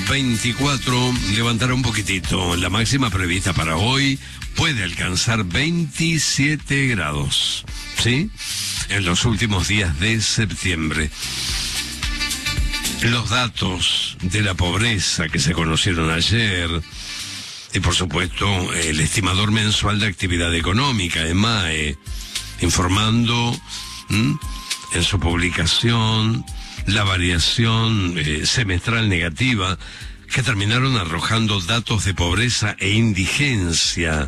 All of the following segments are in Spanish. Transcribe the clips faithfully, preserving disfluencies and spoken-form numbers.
veinticuatro, levantará un poquitito. La máxima prevista para hoy puede alcanzar veintisiete grados, ¿sí? En los últimos días de septiembre. Los datos de la pobreza que se conocieron ayer, y por supuesto el estimador mensual de actividad económica, E M A E, informando ¿m? en su publicación la variación eh, semestral negativa, que terminaron arrojando datos de pobreza e indigencia.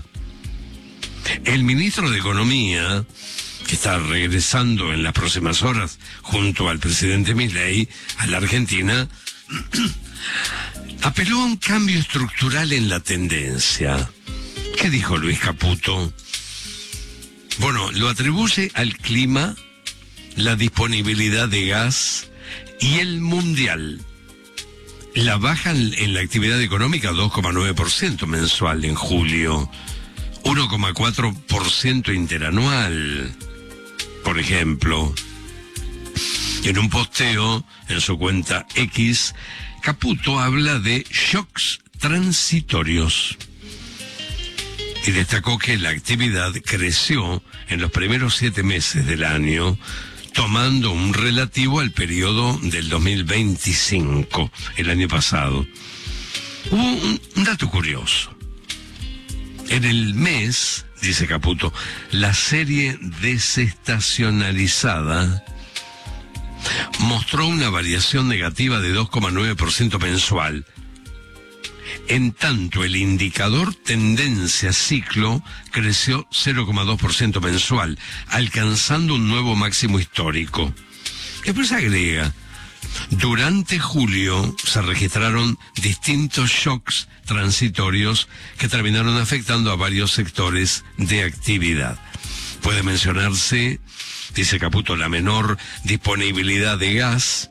El ministro de Economía, que está regresando en las próximas horas junto al presidente Milei a la Argentina, apeló a un cambio estructural en la tendencia. ¿Qué dijo Luis Caputo? Bueno, lo atribuye al clima, la disponibilidad de gas y el mundial. La baja en la actividad económica, dos coma nueve por ciento mensual en julio, uno coma cuatro por ciento interanual, por ejemplo. En un posteo en su cuenta X, Caputo habla de shocks transitorios y destacó que la actividad creció en los primeros siete meses del año, tomando un relativo al periodo del dos mil veinticinco, el año pasado. Hubo un, un dato curioso. En el mes, dice Caputo, la serie desestacionalizada mostró una variación negativa de dos coma nueve por ciento mensual. En tanto, el indicador tendencia ciclo creció cero coma dos por ciento mensual, alcanzando un nuevo máximo histórico. Después agrega, durante julio se registraron distintos shocks transitorios que terminaron afectando a varios sectores de actividad. Puede mencionarse, dice Caputo, la menor disponibilidad de gas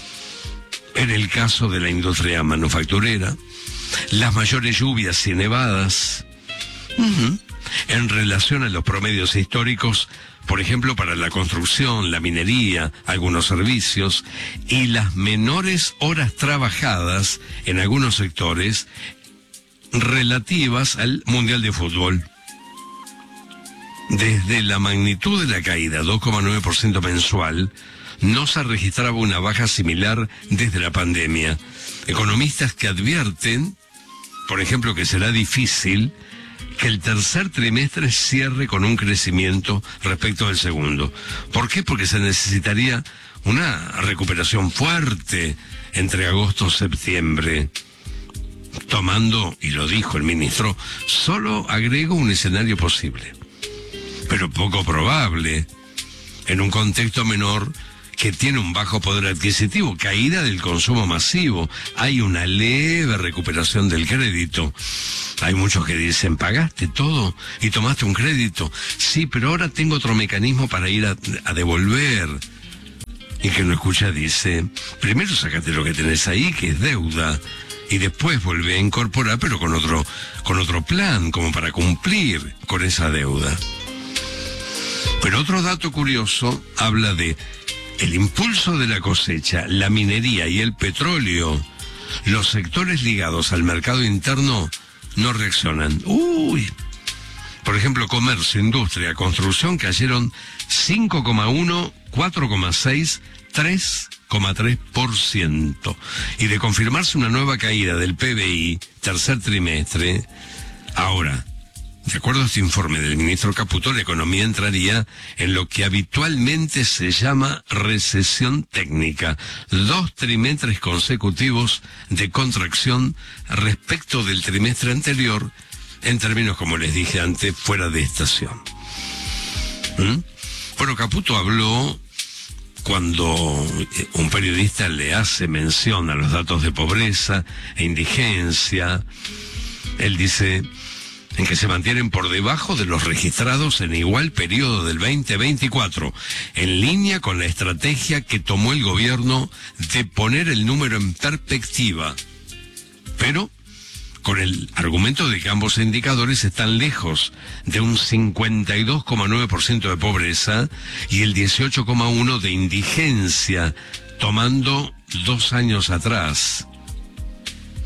en el caso de la industria manufacturera, las mayores lluvias y nevadas, uh-huh. en relación a los promedios históricos, por ejemplo, para la construcción, la minería, algunos servicios, y las menores horas trabajadas en algunos sectores relativas al Mundial de Fútbol. Desde la magnitud de la caída, dos coma nueve por ciento mensual, no se registraba una baja similar desde la pandemia. Economistas que advierten, por ejemplo, que será difícil que el tercer trimestre cierre con un crecimiento respecto del segundo. ¿Por qué? Porque se necesitaría una recuperación fuerte entre agosto y septiembre. Tomando, y lo dijo el ministro, solo agrego un escenario posible, pero poco probable, en un contexto menor que tiene un bajo poder adquisitivo, caída del consumo masivo, hay una leve recuperación del crédito. Hay muchos que dicen, pagaste todo y tomaste un crédito. Sí, pero ahora tengo otro mecanismo para ir a, a devolver. Y que no escucha dice, primero sacate lo que tenés ahí, que es deuda, y después volvé a incorporar, pero con otro, con otro plan, como para cumplir con esa deuda. Pero otro dato curioso habla de el impulso de la cosecha, la minería y el petróleo. Los sectores ligados al mercado interno no reaccionan. Uy, por ejemplo, comercio, industria, construcción cayeron cinco coma uno, cuatro coma seis, tres coma tres por ciento. Y de confirmarse una nueva caída del P B I, tercer trimestre, ahora, de acuerdo a este informe del ministro Caputo, la economía entraría en lo que habitualmente se llama recesión técnica. Dos trimestres consecutivos de contracción respecto del trimestre anterior, en términos, como les dije antes, fuera de estación. ¿Mm? Bueno, Caputo habló cuando un periodista le hace mención a los datos de pobreza e indigencia. Él dice en que se mantienen por debajo de los registrados en igual periodo del veinte veinticuatro, en línea con la estrategia que tomó el gobierno de poner el número en perspectiva, pero con el argumento de que ambos indicadores están lejos de un cincuenta y dos coma nueve por ciento de pobreza y el dieciocho coma uno por ciento de indigencia, tomando dos años atrás.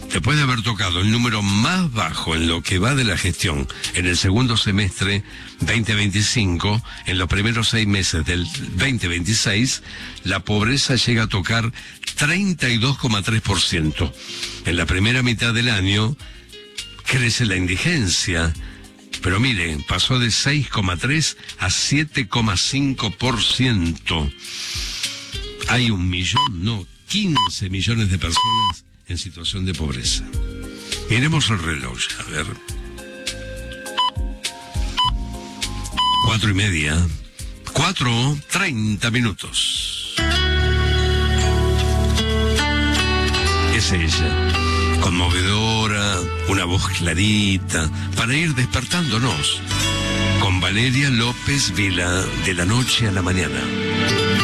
después de haber tocado el número más bajo en lo que va de la gestión en el segundo semestre veinte veinticinco, en los primeros seis meses del veinte veintiséis, la pobreza llega a tocar treinta y dos coma tres por ciento. En la primera mitad del año crece la indigencia, pero mire, pasó de seis coma tres a siete coma cinco por ciento. Hay un millón, no, quince millones de personas en situación de pobreza. Miremos el reloj, a ver. Cuatro y media. Cuatro, treinta minutos. Es ella, conmovedora, una voz clarita, para ir despertándonos. Con Valeria López Vila, de la noche a la mañana.